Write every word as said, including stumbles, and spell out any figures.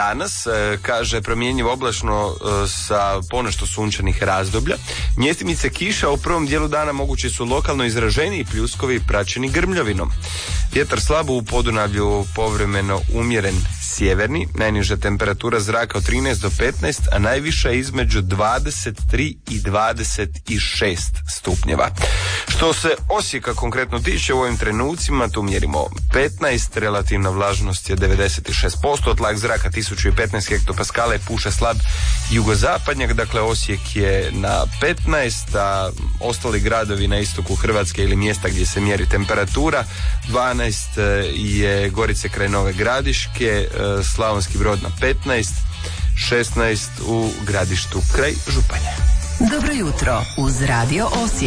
danas, kaže promjenjivo oblačno sa ponešto sunčanih razdoblja. Mjestimice kiša u prvom dijelu dana mogući su lokalno izraženiji pljuskovi praćeni grmljovinom. Vjetar slabo u Podunavlju, povremeno umjeren sjeverni, najniža temperatura zraka od trinaest do petnaest, a najviša između dvadeset tri i dvadeset šest stupnjeva. Što se Osijeka konkretno tiče, u ovim trenucima tu mjerimo petnaest, relativna vlažnost je devedeset šest posto, tlak zraka tisuću petnaest hektopaskala i puše slab jugozapadnjak, dakle Osijek je na petnaest, a ostali gradovi na istoku Hrvatske ili mjesta gdje se mjeri temperatura, dvanaest je Gorice kraj Nove Gradiške, Slavonski Brod na petnaest, šesnaest u Gradištu kraj Županje. Dobro jutro uz Radio Osijek.